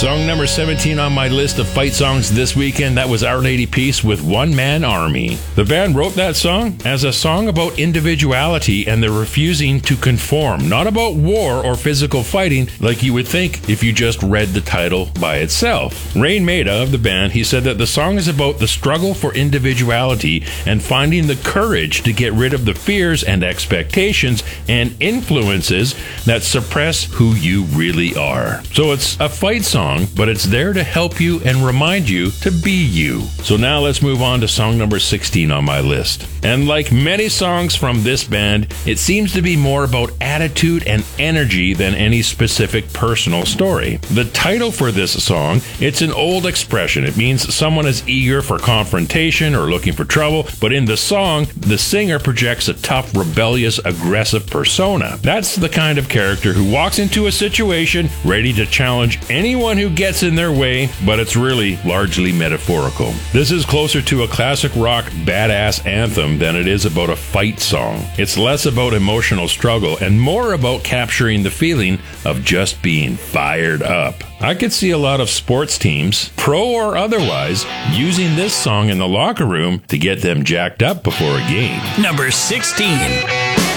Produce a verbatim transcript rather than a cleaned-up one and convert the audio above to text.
Song number seventeen on my list of fight songs this weekend, that was Our Lady Peace with One Man Army. The band wrote that song as a song about individuality and the refusing to conform, not about war or physical fighting like you would think if you just read the title by itself. Rain Maida of the band, he said that the song is about the struggle for individuality and finding the courage to get rid of the fears and expectations and influences that suppress who you really are. So it's a fight song, but it's there to help you and remind you to be you. So now let's move on to song number sixteen on my list. And like many songs from this band, it seems to be more about attitude and energy than any specific personal story. The title for this song, it's an old expression. It means someone is eager for confrontation or looking for trouble, but in the song, the singer projects a tough, rebellious, aggressive persona. That's the kind of character who walks into a situation ready to challenge anyone who gets in their way, but it's really largely metaphorical. This is closer to a classic rock badass anthem than it is about a fight song. It's less about emotional struggle and more about capturing the feeling of just being fired up. I could see a lot of sports teams, pro or otherwise, using this song in the locker room to get them jacked up before a game. Number sixteen.